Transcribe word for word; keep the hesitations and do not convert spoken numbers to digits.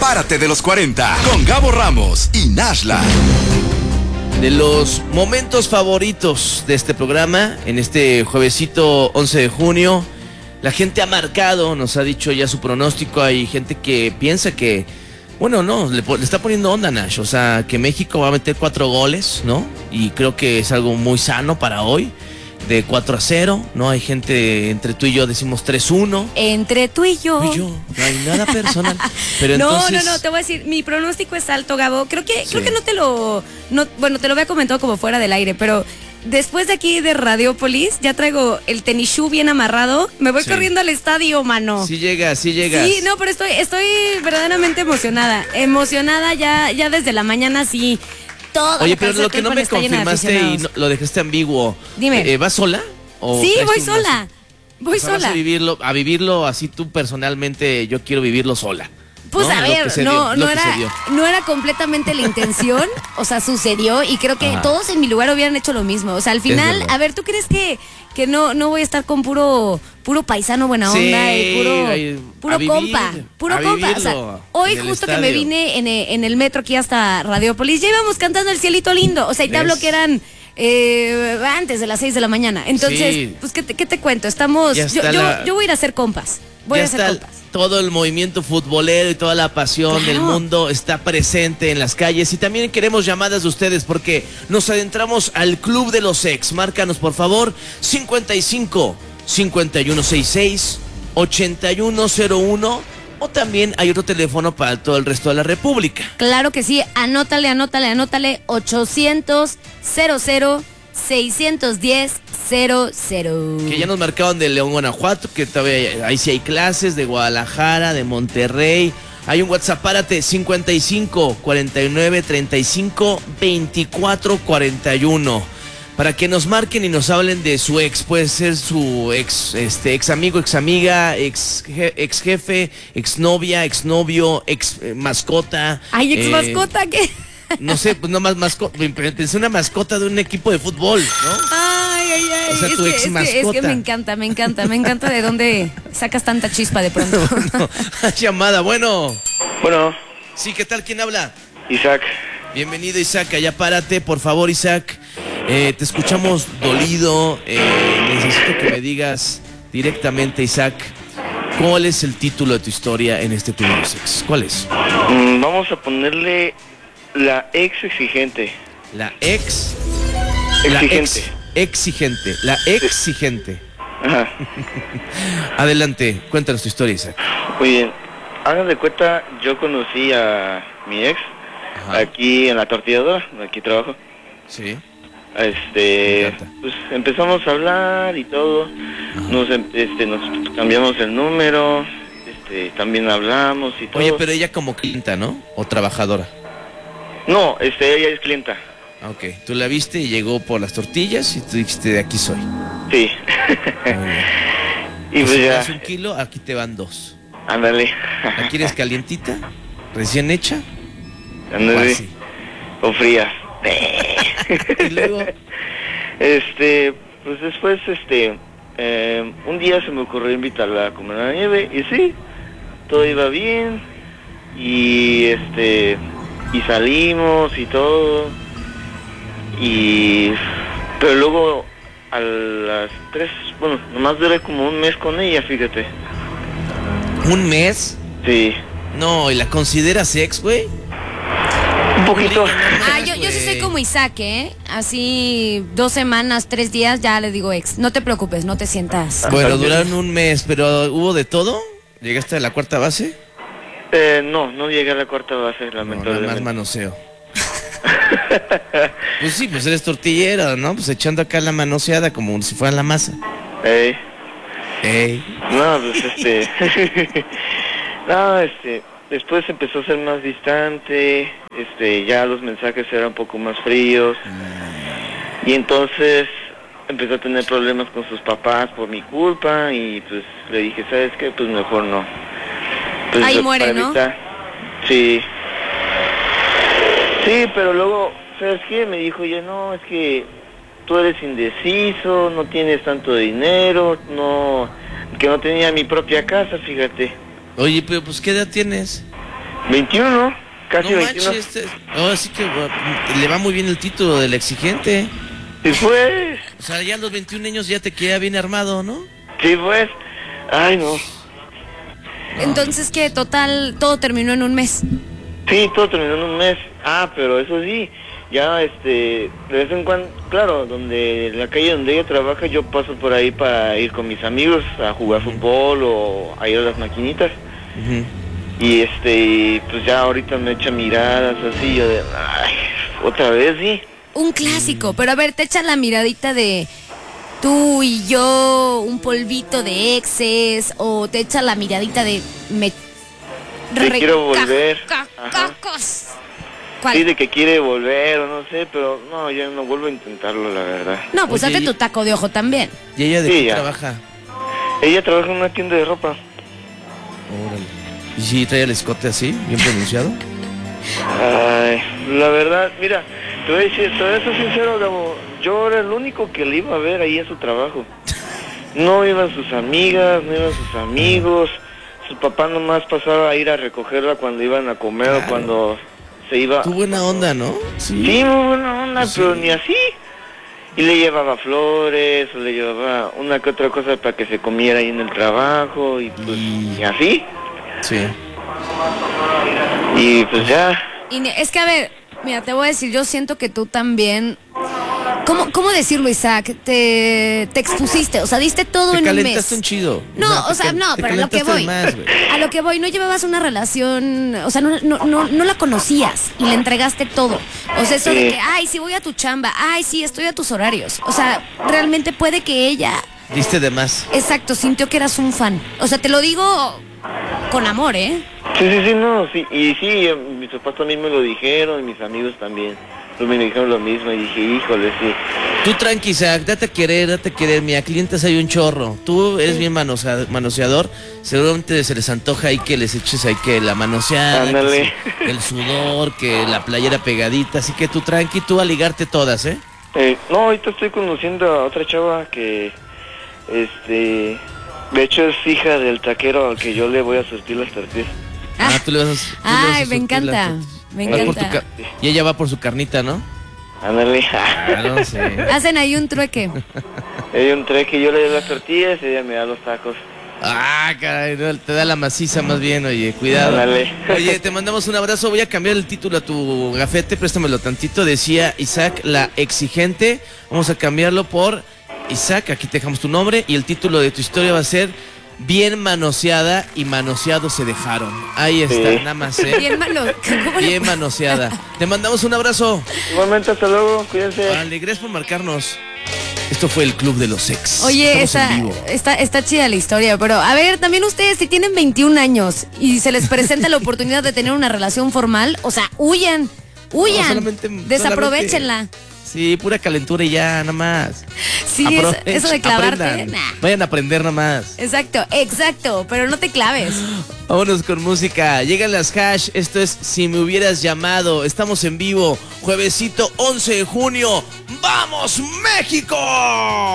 Párate de los cuarenta con Gabo Ramos y Nashla. De los momentos favoritos de este programa, en este juevesito once de junio, la gente ha marcado, nos ha dicho ya su pronóstico. Hay gente que piensa que, bueno, no, le, le está poniendo onda, Nash. O sea, que México va a meter cuatro goles, ¿no? Y creo que es algo muy sano para hoy. De cuatro a cero, ¿no? Hay gente, entre tú y yo decimos tres uno. Entre tú y yo. Tú y yo, no hay nada personal. Pero no, entonces... no, no, te voy a decir, mi pronóstico es alto, Gabo. Creo que, sí. creo que no te lo, no, bueno, te lo había comentado como fuera del aire, pero después de aquí de Radiopolis, ya traigo el tenis shoe bien amarrado. Me voy sí. corriendo al estadio, mano. Sí llegas, sí llegas. Sí, no, pero estoy, estoy verdaderamente emocionada. Emocionada ya, ya desde la mañana, sí. Todo. Oye, pero lo que no me confirmaste y no, lo dejaste ambiguo. Dime. Eh, ¿Vas sola? ¿O sí, voy sola. Más? Voy o sea, sola. Vas a vivirlo, a vivirlo así tú personalmente, yo quiero vivirlo sola. Pues ¿no? a ver, no, dio, no, era, no era completamente la intención, o sea, sucedió y creo que Ajá. todos en mi lugar hubieran hecho lo mismo. O sea, al final, a ver, ¿tú crees que, que no, no voy a estar con puro puro paisano buena onda sí, y puro, ay, puro vivir, compa? Puro compa. O sea, hoy justo que me vine en, en el metro aquí hasta Radiopolis, ya íbamos cantando El Cielito Lindo. O sea, y te hablo que eran... Eh, antes de las seis de la mañana. Entonces, sí. pues, ¿qué te, ¿qué te cuento? Estamos... Yo, yo, la... yo voy a ir a hacer compas. Voy ya a hacer está compas. Todo el movimiento futbolero y toda la pasión claro. del mundo está presente en las calles. Y también queremos llamadas de ustedes porque nos adentramos al Club de los Ex. Márcanos, por favor, cincuenta y cinco, cincuenta y uno sesenta y seis, ochenta y uno cero uno. O también hay otro teléfono para todo el resto de la República. Claro que sí, anótale, anótale, anótale, ochocientos cero cero seiscientos diez cero cero. Que ya nos marcaron de León, Guanajuato, que todavía ahí sí hay clases, de Guadalajara, de Monterrey. Hay un WhatsApp, párate, cincuenta y cinco, cuarenta y nueve, treinta y cinco, veinticuatro, cuarenta y uno. Para que nos marquen y nos hablen de su ex. Puede ser su ex, este, ex amigo, ex amiga, ex, je, ex jefe, ex novia, ex novio, ex eh, mascota. Ay, ex eh, mascota, ¿qué? No sé, pues no más mascota. Pensé una mascota de un equipo de fútbol, ¿no? Ay, ay, ay. O sea, es tu que, ex es mascota. Que, es que me encanta, me encanta, me encanta de dónde sacas tanta chispa de pronto. No, llamada, bueno. Bueno. Sí, ¿qué tal? ¿Quién habla? Isaac. Bienvenido, Isaac. Allá párate, por favor, Isaac. Eh, te escuchamos dolido. Eh, necesito que me digas directamente, Isaac, ¿cuál es el título de tu historia en este Club de los Ex? ¿Cuál es? Mm, vamos a ponerle la ex exigente. La ex... Exigente. La ex exigente. La exigente. Ajá. Adelante, cuéntanos tu historia, Isaac. Muy bien. Hagan de cuenta, yo conocí a mi ex Ajá. aquí en la tortilladora, aquí trabajo. Sí. Este, pues empezamos a hablar y todo. Ajá. Nos este nos cambiamos el número, este también hablamos y todo. Oye, pero ella como clienta, ¿no? O trabajadora. No, este ella es clienta. Ok, tú la viste y llegó por las tortillas y tú dijiste, de aquí soy. Sí. Y pues si ya. Si un kilo, aquí te van dos. Ándale. ¿La quieres calientita? ¿Recién hecha? Ándale. O fría. Y luego este pues después este eh, un día se me ocurrió invitarla a comer una nieve y sí, todo iba bien y este y salimos y todo y pero luego a las tres, bueno, nomás duré como un mes con ella, fíjate. ¿Un mes? Sí. No, ¿y la consideras ex, güey? Un poquito. Ah, yo, yo sí soy como Isaac, ¿eh? Así dos semanas, tres días, ya le digo ex. No te preocupes, no te sientas. Bueno, duraron un mes, pero ¿hubo de todo? ¿Llegaste a la cuarta base? Eh, no, no llegué a la cuarta base, lamentablemente. No, nada más manoseo. Pues sí, pues eres tortillera, ¿no? Pues echando acá la manoseada como si fuera la masa. Ey. Ey. No, pues este... no, este... Después empezó a ser más distante, este, ya los mensajes eran un poco más fríos. Mm. Y entonces empezó a tener problemas con sus papás por mi culpa y pues le dije, ¿sabes qué? Pues mejor no. Pues, ahí muere, ¿no? Evitar... Sí. Sí, pero luego, ¿sabes qué? Me dijo, ya no, es que tú eres indeciso, no tienes tanto dinero, no, que no tenía mi propia casa, fíjate. Oye, pero pues ¿qué edad tienes? veintiuno, casi No veintiuno. manches, este- oh, sí que uh, le va muy bien el título del exigente. Sí, pues. O sea, ya a los veintiún años ya te queda bien armado, ¿no? Sí, pues. Ay, no. Entonces, ¿qué? Total, todo terminó en un mes. Sí, todo terminó en un mes. Ah, pero eso sí, ya este, de vez en cuando, claro, donde la calle donde ella trabaja, yo paso por ahí para ir con mis amigos a jugar fútbol o a ir a las maquinitas. Ujú. Y este, y pues ya ahorita me echa miradas así, yo de, ay, otra vez, sí. Un clásico, pero a ver, te echa la miradita de tú y yo, un polvito de exes, o te echa la miradita de me Te quiero volver. recacacos. ¿Cuál? Sí, de que quiere volver o no sé, pero no, ya no vuelvo a intentarlo, la verdad. No, pues Oye, date y- tu taco de ojo también. ¿Y ella de Sí, qué ya. trabaja? Ella trabaja en una tienda de ropa. Órale. ¿Y si trae el escote así, bien pronunciado? Ay, la verdad, mira, te voy a decir, te voy a ser sincero, Gabo, yo era el único que le iba a ver ahí a su trabajo. No iban sus amigas, no iban sus amigos, su papá nomás pasaba a ir a recogerla cuando iban a comer Claro. o cuando se iba. Tu buena onda, ¿no? Sí, muy buena onda, Sí. pero ni así. Y le llevaba flores, o le llevaba una que otra cosa para que se comiera ahí en el trabajo, y pues, Y- ni así. Sí. Y pues ya, Y ne- es que, a ver, mira, te voy a decir, yo siento que tú también... ¿Cómo, cómo decirlo, Isaac? Te, te expusiste, o sea, diste todo Te en un mes. calentaste un chido. No, o te sea, cal- no, te pero a lo que calentaste voy. más, güey. A lo que voy, no llevabas una relación, o sea, no, no, no, no la conocías y le entregaste todo. O sea, eso de Sí. que, ay, sí voy a tu chamba, ay, sí, estoy a tus horarios. O sea, realmente puede que ella, Diste de más. exacto, sintió que eras un fan. O sea, te lo digo con amor, ¿eh? sí, sí, sí, no, sí, y sí, eh, mis papás también me lo dijeron, y mis amigos también, pues me dijeron lo mismo, y dije, híjole, sí. Tú tranqui, Isaac, date a querer, date a querer. Mira, clientes hay un chorro. Tú eres bien manosea- manoseador. Seguramente se les antoja ahí que les eches ahí que la manoseada, que Ándale. sí, el sudor, que la playera pegadita. Así que tú tranqui, tú a ligarte todas, ¿eh? Eh, no, ahorita estoy conociendo a otra chava que, este, de hecho es hija del taquero al que yo le voy a surtir las tortillas. Ah, tú le vas a... tú le vas a Ay, me surtir encanta, las tortillas. me Vas por tu encanta. ca- Y ella va por su carnita, ¿no? Ándale. Claro, sí. Hacen ahí un trueque. Ella un tre que yo le doy las tortillas y ella me da los tacos. Ah, caray, no, te da la maciza más bien, oye, cuidado. Ándale. Oye, te mandamos un abrazo, voy a cambiar el título a tu gafete, préstamelo tantito, decía Isaac la exigente, vamos a cambiarlo por Isaac, aquí te dejamos tu nombre y el título de tu historia va a ser Bien manoseada y manoseados se dejaron. Ahí está, Sí. nada más, ¿eh? Bien malo. ¿Cómo le- Bien manoseada. Te mandamos un abrazo. Igualmente, hasta luego, cuídense. Vale, gracias por marcarnos. Esto fue el Club de los Ex. Oye, Estamos está, en vivo. está, está chida la historia, pero a ver, también ustedes si tienen veintiún años y se les presenta la oportunidad de tener una relación formal, o sea, huyan, huyan, No, solamente- desaprovechenla. solamente- Sí, pura calentura y ya, nada más. Sí, es- Aprovechen, eso de clavarte, aprendan. nah. Vayan a aprender nada más. Exacto, exacto, pero no te claves. Vámonos con música. Llegan las hash. Esto es Si me hubieras llamado. Estamos en vivo. Juevesito once de junio. ¡Vamos, México!